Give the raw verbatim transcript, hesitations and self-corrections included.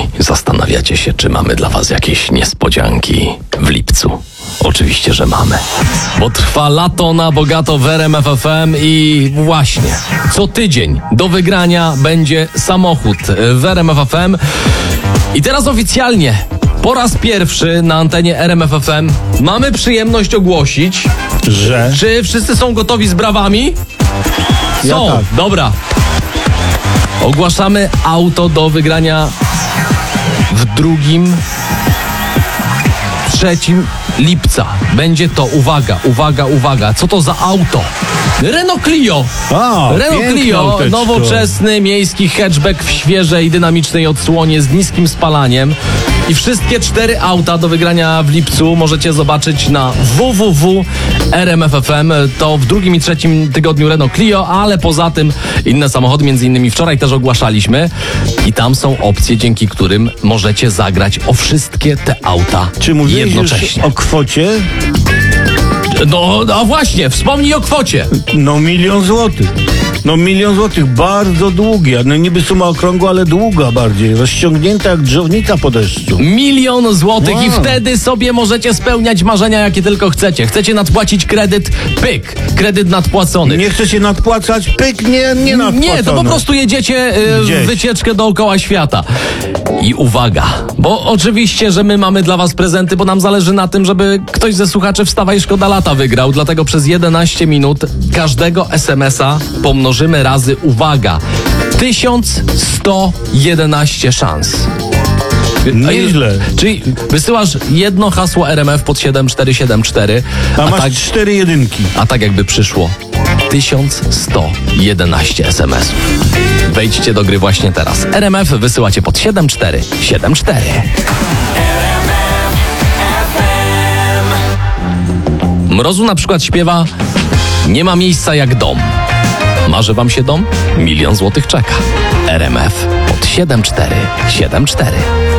zastanawiacie się, czy mamy dla was jakieś niespodzianki w lipcu. Oczywiście, że mamy. Bo trwa lato na bogato w R M F F M i właśnie co tydzień do wygrania będzie samochód w R M F F M. I teraz oficjalnie po raz pierwszy na antenie R M F F M mamy przyjemność ogłosić, Że? czy wszyscy są gotowi z brawami? Ja Są, tak. dobra. Ogłaszamy auto do wygrania w drugim, trzecim lipca. Będzie to, uwaga, uwaga, uwaga, co to za auto? Renault Clio. A, Renault piękne Clio, auteczko. nowoczesny miejski hatchback w świeżej, dynamicznej odsłonie z niskim spalaniem. I wszystkie cztery auta do wygrania w lipcu możecie zobaczyć na w w w kropka r m f f m. To w drugim i trzecim tygodniu Renault Clio, ale poza tym inne samochody, między innymi wczoraj też ogłaszaliśmy. I tam są opcje, dzięki którym możecie zagrać o wszystkie te auta Czy mówiłeś już jednocześnie. o kwocie? No, no właśnie, wspomnij o kwocie. No milion złotych. No milion złotych, bardzo długie. No niby suma okrągła, ale długa bardziej. Rozciągnięta jak drzewnica po deszczu. Milion złotych Wow. i wtedy sobie możecie spełniać marzenia, jakie tylko chcecie. Chcecie nadpłacić kredyt? Pyk. Kredyt nadpłacony. Nie chce się nadpłacać? Pyk, nie, nie nadpłacone. Nie, to po prostu jedziecie y, w Gdzieś. wycieczkę dookoła świata. I uwaga, bo oczywiście, że my mamy dla was prezenty, bo nam zależy na tym, żeby ktoś ze słuchaczy Wstawaj Szkoda Lata wygrał. Dlatego przez jedenaście minut każdego es em es a pomnożymy razy, uwaga, tysiąc sto jedenaście szans. Nieźle. Czyli wysyłasz jedno hasło R M F pod siedem cztery siedem cztery, A a masz tak, cztery jedynki. a tak jakby przyszło tysiąc sto jedenaście es em esów. Wejdźcie do gry właśnie teraz. R M F wysyłacie pod siedem cztery siedem cztery. Mrozu na przykład śpiewa: nie ma miejsca jak dom. Marzy wam się dom? Milion złotych czeka. R M F pod siedem cztery siedem cztery.